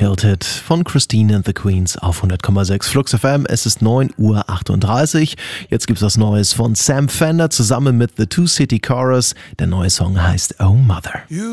Tilted von Christine and the Queens auf 100,6 Flux FM. Es ist 9:38 Uhr. Jetzt gibt's was Neues von Sam Fender zusammen mit The Two City Chorus. Der neue Song heißt Oh Mother.